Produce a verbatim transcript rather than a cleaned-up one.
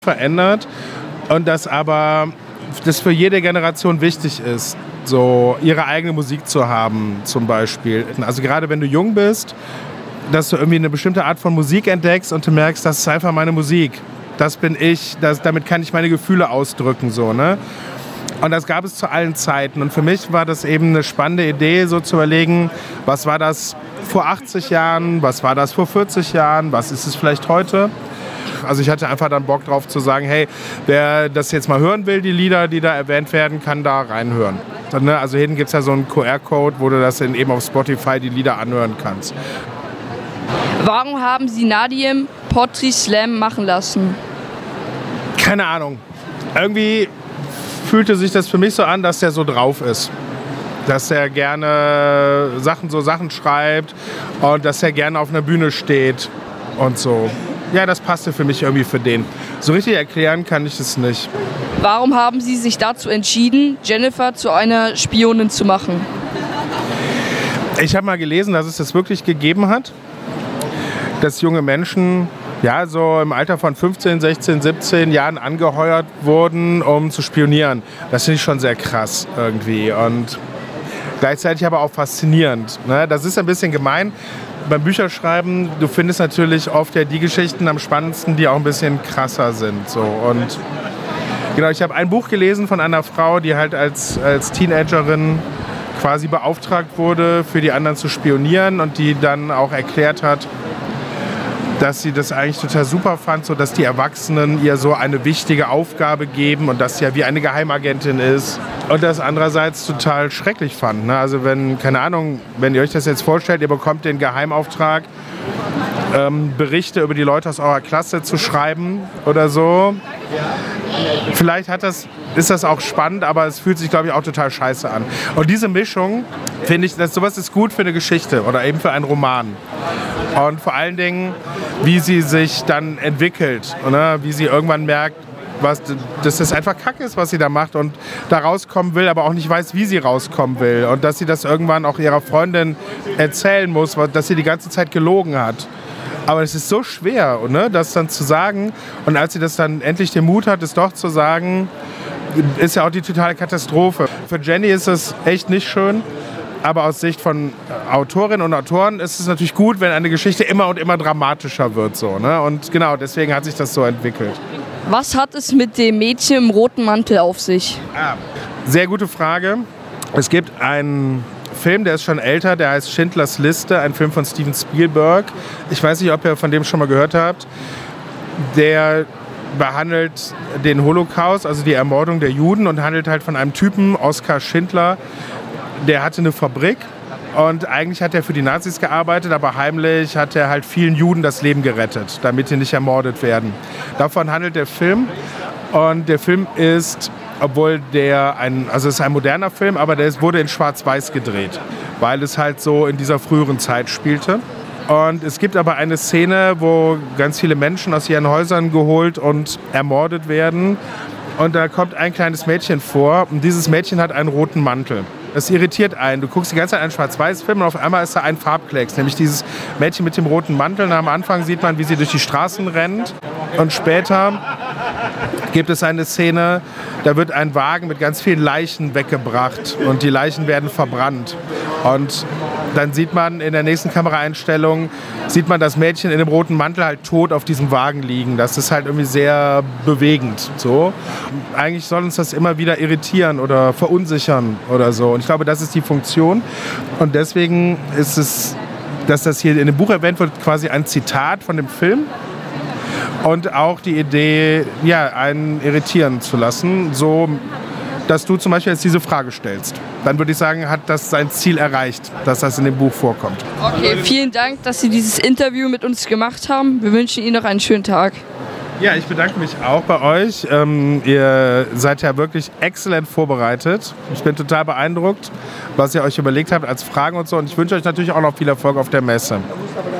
verändert und dass aber das für jede Generation wichtig ist, so ihre eigene Musik zu haben zum Beispiel. Also gerade wenn du jung bist, dass du irgendwie eine bestimmte Art von Musik entdeckst und du merkst, das ist einfach meine Musik. Das bin ich, das, damit kann ich meine Gefühle ausdrücken. So, ne? Und das gab es zu allen Zeiten. Und für mich war das eben eine spannende Idee, so zu überlegen, was war das vor achtzig Jahren, was war das vor vierzig Jahren, was ist es vielleicht heute? Also ich hatte einfach dann Bock drauf zu sagen, hey, wer das jetzt mal hören will, die Lieder, die da erwähnt werden, kann da reinhören. Also hinten gibt es ja so einen Q R-Code, wo du das in, eben auf Spotify die Lieder anhören kannst. Warum haben Sie Nadim Poetry Slam machen lassen? Keine Ahnung. Irgendwie fühlte sich das für mich so an, dass der so drauf ist. Dass er gerne Sachen, so Sachen schreibt und dass er gerne auf einer Bühne steht und so. Ja, das passte für mich irgendwie für den. So richtig erklären kann ich es nicht. Warum haben Sie sich dazu entschieden, Jennifer zu einer Spionin zu machen? Ich habe mal gelesen, dass es das wirklich gegeben hat, dass junge Menschen ja, so im Alter von fünfzehn, sechzehn, siebzehn Jahren angeheuert wurden, um zu spionieren. Das finde ich schon sehr krass irgendwie und gleichzeitig aber auch faszinierend. Ne? Das ist ein bisschen gemein. Beim Bücherschreiben, du findest natürlich oft ja die Geschichten am spannendsten, die auch ein bisschen krasser sind. So. Und genau, ich habe ein Buch gelesen von einer Frau, die halt als, als Teenagerin quasi beauftragt wurde, für die anderen zu spionieren und die dann auch erklärt hat, dass sie das eigentlich total super fand, so dass die Erwachsenen ihr so eine wichtige Aufgabe geben und dass sie ja wie eine Geheimagentin ist. Und das andererseits total schrecklich fand. Ne? Also wenn, keine Ahnung, wenn ihr euch das jetzt vorstellt, ihr bekommt den Geheimauftrag, ähm, Berichte über die Leute aus eurer Klasse zu schreiben oder so. Vielleicht hat das, ist das auch spannend, aber es fühlt sich, glaube ich, auch total scheiße an. Und diese Mischung, finde ich, dass sowas ist gut für eine Geschichte oder eben für einen Roman. Und vor allen Dingen, wie sie sich dann entwickelt, oder? Wie sie irgendwann merkt, was, dass das einfach Kacke ist, was sie da macht und da rauskommen will, aber auch nicht weiß, wie sie rauskommen will. Und dass sie das irgendwann auch ihrer Freundin erzählen muss, dass sie die ganze Zeit gelogen hat. Aber es ist so schwer, ne, das dann zu sagen. Und als sie das dann endlich den Mut hat, es doch zu sagen, ist ja auch die totale Katastrophe. Für Jenny ist es echt nicht schön. Aber aus Sicht von Autorinnen und Autoren ist es natürlich gut, wenn eine Geschichte immer und immer dramatischer wird. So, ne? Und genau, deswegen hat sich das so entwickelt. Was hat es mit dem Mädchen im roten Mantel auf sich? Ah, sehr gute Frage. Es gibt einen Film, der ist schon älter, der heißt Schindlers Liste, ein Film von Steven Spielberg. Ich weiß nicht, ob ihr von dem schon mal gehört habt. Der behandelt den Holocaust, also die Ermordung der Juden und handelt halt von einem Typen, Oskar Schindler. Der hatte eine Fabrik und eigentlich hat er für die Nazis gearbeitet, aber heimlich hat er halt vielen Juden das Leben gerettet, damit sie nicht ermordet werden. Davon handelt der Film und der Film ist, obwohl der ein, also es ist ein moderner Film, aber der wurde in Schwarz-Weiß gedreht, weil es halt so in dieser früheren Zeit spielte. Und es gibt aber eine Szene, wo ganz viele Menschen aus ihren Häusern geholt und ermordet werden. Und da kommt ein kleines Mädchen vor und dieses Mädchen hat einen roten Mantel. Das irritiert einen. Du guckst die ganze Zeit einen Schwarz-Weiß-Film und auf einmal ist da ein Farbklecks, nämlich dieses Mädchen mit dem roten Mantel. Und am Anfang sieht man, wie sie durch die Straßen rennt. Und später gibt es eine Szene, da wird ein Wagen mit ganz vielen Leichen weggebracht und die Leichen werden verbrannt. Und dann sieht man in der nächsten Kameraeinstellung, sieht man das Mädchen in dem roten Mantel halt tot auf diesem Wagen liegen. Das ist halt irgendwie sehr bewegend. So. Eigentlich soll uns das immer wieder irritieren oder verunsichern oder so. Und ich glaube, das ist die Funktion. Und deswegen ist es, dass das hier in dem Buch erwähnt wird, quasi ein Zitat von dem Film. Und auch die Idee, ja, einen irritieren zu lassen, so dass du zum Beispiel jetzt diese Frage stellst. Dann würde ich sagen, hat das sein Ziel erreicht, dass das in dem Buch vorkommt. Okay, vielen Dank, dass Sie dieses Interview mit uns gemacht haben. Wir wünschen Ihnen noch einen schönen Tag. Ja, ich bedanke mich auch bei euch. Ähm, ihr seid ja wirklich exzellent vorbereitet. Ich bin total beeindruckt, was ihr euch überlegt habt als Fragen und so. Und ich wünsche euch natürlich auch noch viel Erfolg auf der Messe.